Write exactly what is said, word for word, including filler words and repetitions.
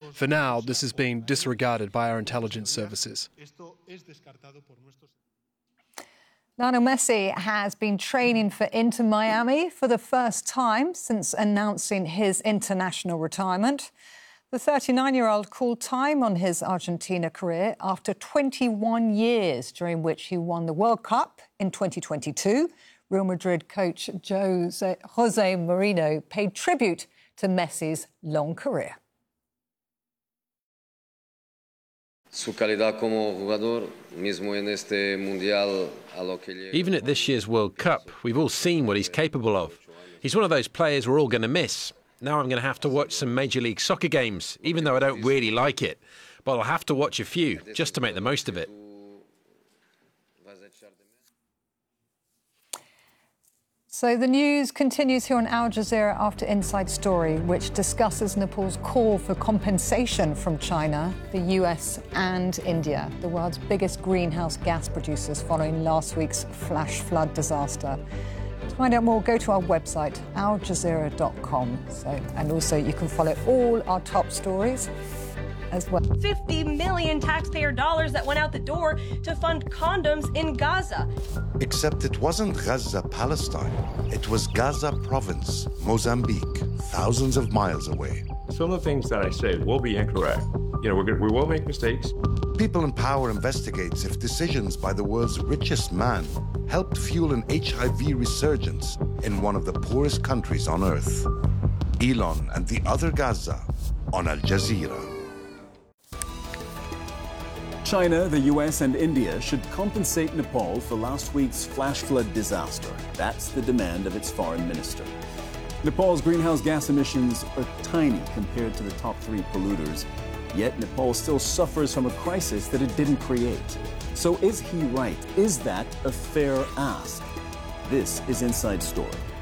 For now, this is being disregarded by our intelligence services. Lionel Messi has been training for Inter Miami for the first time since announcing his international retirement. The thirty-nine-year-old called time on his Argentina career after twenty-one years, during which he won the World Cup in twenty twenty-two. Real Madrid coach Jose, Jose Mourinho paid tribute to Messi's long career. Even at this year's World Cup, we've all seen what he's capable of. He's one of those players we're all going to miss. Now I'm going to have to watch some Major League Soccer games, even though I don't really like it. But I'll have to watch a few, just to make the most of it. So the news continues here on Al Jazeera after Inside Story, which discusses Nepal's call for compensation from China, the U S and India, the world's biggest greenhouse gas producers, following last week's flash flood disaster. To find out more, go to our website, al jazeera dot com. So, and also you can follow all our top stories as well. fifty million taxpayer dollars that went out the door to fund condoms in Gaza. Except it wasn't Gaza, Palestine. It was Gaza province, Mozambique, thousands of miles away. Some of the things that I say will be incorrect. You know, we're gonna, we will make mistakes. People in Power investigates if decisions by the world's richest man helped fuel an H I V resurgence in one of the poorest countries on earth. Elon and the other Gaza on Al Jazeera. China, the U S and India should compensate Nepal for last week's flash flood disaster. That's the demand of its foreign minister. Nepal's greenhouse gas emissions are tiny compared to the top three polluters, yet Nepal still suffers from a crisis that it didn't create. So is he right? Is that a fair ask? This is Inside Story.